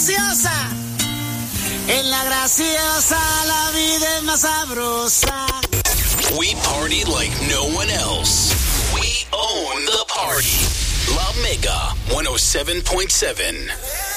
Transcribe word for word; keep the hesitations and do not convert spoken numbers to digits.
graciosa. En la graciosa la vida es más sabrosa. We party like no one else. We own the party. La Mega one oh seven point seven.